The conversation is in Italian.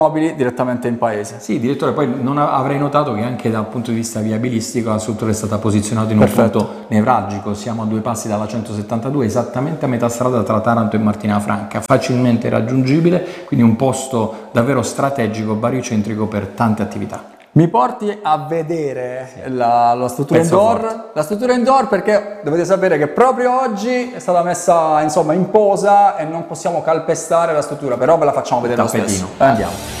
mobili direttamente in paese. Sì, direttore, poi non avrei notato che anche dal punto di vista viabilistico la struttura è stata posizionata in un punto nevralgico. Siamo a 2 passi dalla 172, esattamente a metà strada tra Taranto e Martina Franca, facilmente raggiungibile, quindi un posto davvero strategico, bariocentrico per tante attività. Mi porti a vedere la struttura Pezzo indoor? forte. La struttura indoor, perché dovete sapere che proprio oggi è stata messa insomma in posa e non possiamo calpestare la struttura, però ve la facciamo vedere lo Tappetino, stesso. andiamo.